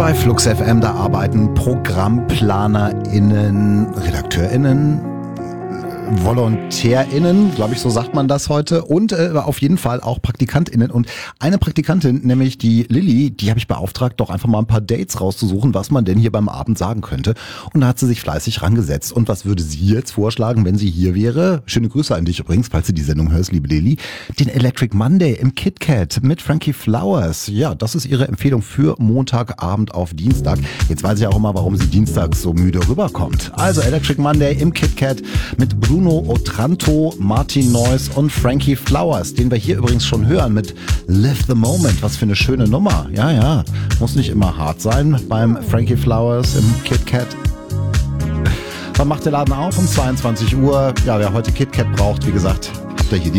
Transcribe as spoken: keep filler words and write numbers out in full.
Bei Flux F M, da arbeiten ProgrammplanerInnen, RedakteurInnen, VolontärInnen, glaube ich, so sagt man das heute, und äh, auf jeden Fall auch PraktikantInnen. Und eine Praktikantin, nämlich die Lilly, die habe ich beauftragt, doch einfach mal ein paar Dates rauszusuchen, was man denn hier beim Abend sagen könnte. Und da hat sie sich fleißig rangesetzt. Und was würde sie jetzt vorschlagen, wenn sie hier wäre? Schöne Grüße an dich übrigens, falls du die Sendung hörst, liebe Lilly. Den Electric Monday im KitKat mit Frankie Flowers. Ja, das ist ihre Empfehlung für Montagabend auf Dienstag. Jetzt weiß ich auch immer, warum sie dienstags so müde rüberkommt. Also Electric Monday im KitKat mit Bruno Otranto, Martin Neuss und Frankie Flowers, den wir hier übrigens schon hören mit Live the Moment. Was für eine schöne Nummer. Ja, ja, muss nicht immer hart sein beim Frankie Flowers im KitKat. Wann macht der Laden auf? Um zweiundzwanzig Uhr. Ja, wer heute KitKat braucht, wie gesagt, habt ihr hier die